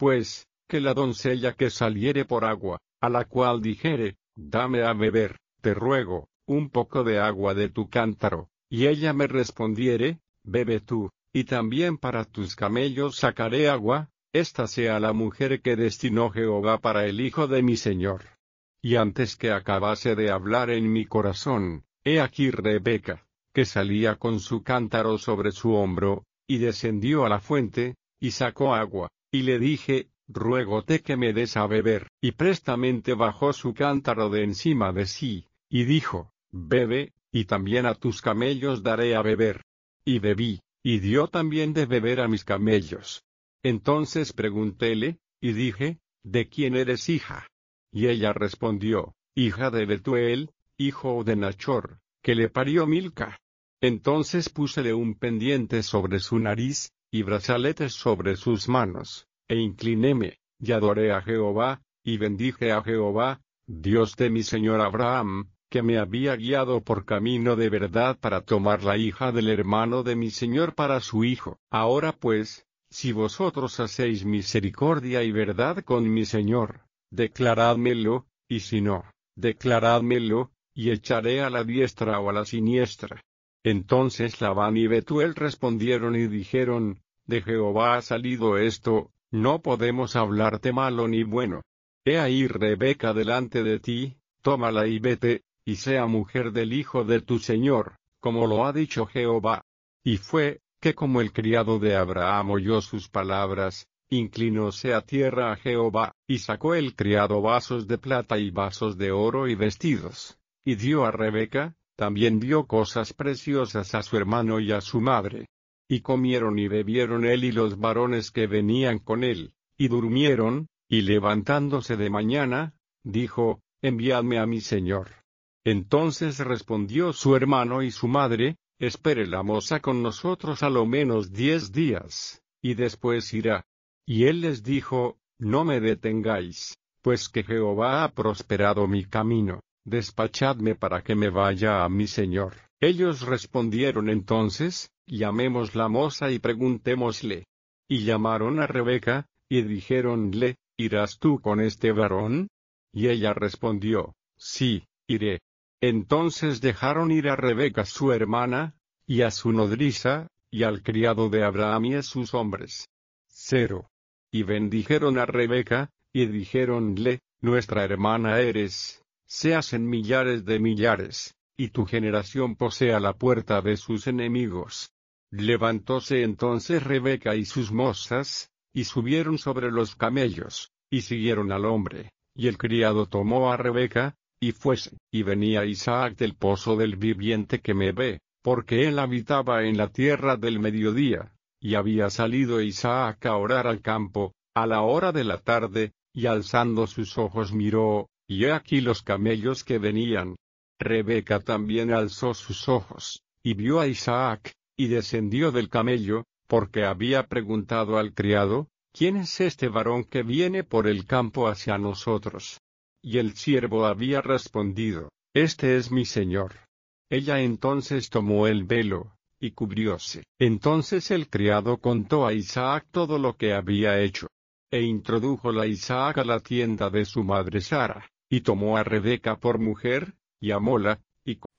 pues, que la doncella que saliere por agua, a la cual dijere, dame a beber, te ruego, un poco de agua de tu cántaro, y ella me respondiere, bebe tú, y también para tus camellos sacaré agua, esta sea la mujer que destinó Jehová para el hijo de mi señor. Y antes que acabase de hablar en mi corazón, he aquí Rebeca, que salía con su cántaro sobre su hombro, y descendió a la fuente, y sacó agua, y le dije, ruégote que me des a beber. Y prestamente bajó su cántaro de encima de sí, y dijo, bebe, y también a tus camellos daré a beber. Y bebí, y dio también de beber a mis camellos. Entonces preguntéle, y dije, ¿de quién eres hija? Y ella respondió, hija de Betuel, hijo de Nachor, que le parió Milca. Entonces púsele un pendiente sobre su nariz, y brazaletes sobre sus manos, e inclinéme, y adoré a Jehová, y bendije a Jehová, Dios de mi señor Abraham, que me había guiado por camino de verdad para tomar la hija del hermano de mi señor para su hijo. Ahora pues, si vosotros hacéis misericordia y verdad con mi señor, declarádmelo, y si no, declarádmelo, y echaré a la diestra o a la siniestra. Entonces Labán y Betuel respondieron y dijeron, de Jehová ha salido esto, no podemos hablarte malo ni bueno. He ahí Rebeca delante de ti, tómala y vete, y sea mujer del hijo de tu señor, como lo ha dicho Jehová. Y fue, que como el criado de Abraham oyó sus palabras, inclinóse a tierra a Jehová, y sacó el criado vasos de plata y vasos de oro y vestidos, y dio a Rebeca, también dio cosas preciosas a su hermano y a su madre. Y comieron y bebieron él y los varones que venían con él, y durmieron, y levantándose de mañana, dijo, enviadme a mi señor. Entonces respondió su hermano y su madre, espere la moza con nosotros a lo menos 10 días, y después irá. Y él les dijo, no me detengáis, pues que Jehová ha prosperado mi camino, despachadme para que me vaya a mi señor. Ellos respondieron entonces, llamemos la moza y preguntémosle. Y llamaron a Rebeca, y dijéronle, ¿irás tú con este varón? Y ella respondió, sí, iré. Entonces dejaron ir a Rebeca su hermana, y a su nodriza, y al criado de Abraham y a sus hombres. 0. Y bendijeron a Rebeca, y dijéronle, nuestra hermana eres, seas en millares de millares, y tu generación posea la puerta de sus enemigos. Levantóse entonces Rebeca y sus mozas, y subieron sobre los camellos, y siguieron al hombre, y el criado tomó a Rebeca, y fuese. Y venía Isaac del pozo del viviente que me ve, porque él habitaba en la tierra del mediodía, y había salido Isaac a orar al campo, a la hora de la tarde, y alzando sus ojos miró, y he aquí los camellos que venían. Rebeca también alzó sus ojos, y vio a Isaac, y descendió del camello, porque había preguntado al criado, ¿quién es este varón que viene por el campo hacia nosotros? Y el siervo había respondido, este es mi señor. Ella entonces tomó el velo, y cubrióse. Entonces el criado contó a Isaac todo lo que había hecho. E introdújola Isaac a la tienda de su madre Sara, y tomó a Rebeca por mujer, y amóla, y